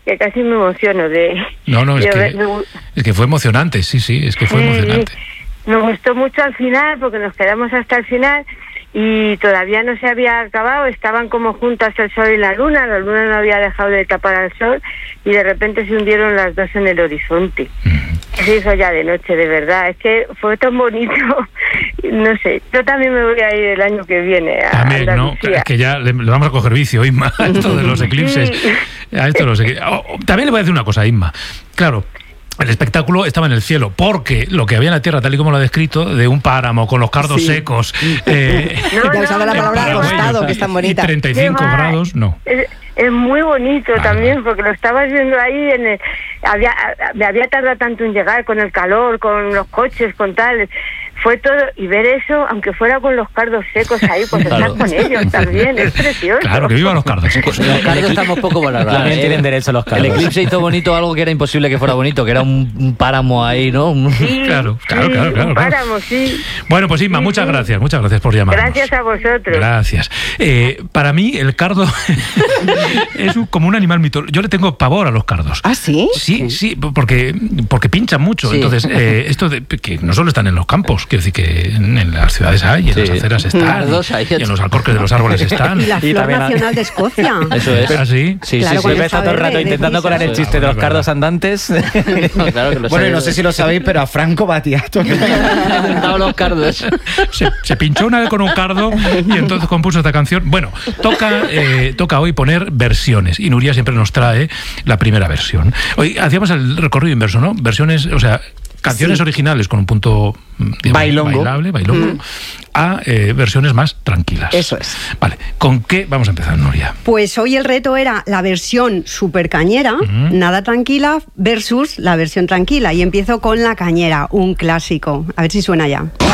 que casi me emociono de... No, es que fue emocionante, sí, es que fue emocionante. Me gustó mucho al final, porque nos quedamos hasta el final y todavía no se había acabado, estaban como juntas el sol y la luna no había dejado de tapar al sol y de repente se hundieron las dos en el horizonte. Se hizo ya de noche, de verdad, es que fue tan bonito, no sé, yo también me voy a ir el año que viene a Andalucía. No, es que ya le vamos a coger vicio, Inma, a esto de los eclipses. También le voy a decir una cosa, Inma, claro. El espectáculo estaba en el cielo, porque lo que había en la tierra, tal y como lo ha descrito, de un páramo con los cardos secos. Ya usaba la palabra acostado, que es tan bonita. Y 35 grados, no. Es muy bonito también, porque lo estabas viendo ahí, había tardado tanto en llegar, con el calor, con los coches, con tal... Fue todo, y ver eso, aunque fuera con los cardos secos ahí, pues estar con ellos también, es precioso. Claro, que vivan los cardos secos. Los cardos estamos poco valorados. También tienen derecho los cardos. El eclipse hizo bonito algo que era imposible que fuera bonito, que era un páramo ahí, ¿no? Sí, claro. Un páramo, sí. Bueno, pues Inma, muchas gracias por llamarnos. Gracias a vosotros. Gracias. Para mí, el cardo es como un animal mitológico. Yo le tengo pavor a los cardos. ¿Ah, sí? Sí, porque pinchan mucho. Sí. Entonces, esto de que no solo están en los campos, quiero decir que en las ciudades hay, en las aceras están, y en los alcorques de los árboles están. Y la flor nacional de Escocia. Eso es. ¿Así? Sí, claro, sí. Está todo el rato intentando colar el chiste de los cardos andantes. No, claro que lo bueno, y no sé si lo sabéis, pero a Franco Battiato los cardos. Se pinchó una vez con un cardo y entonces compuso esta canción. Bueno, toca hoy poner versiones, y Nuria siempre nos trae la primera versión. Hoy hacíamos el recorrido inverso, ¿no? Versiones, o sea, canciones originales con un punto, digamos, bailongo, a versiones más tranquilas. Eso es. Vale, ¿con qué vamos a empezar, Nuria? Pues hoy el reto era la versión super cañera, nada tranquila, versus la versión tranquila. Y empiezo con La Cañera, un clásico. A ver si suena ya.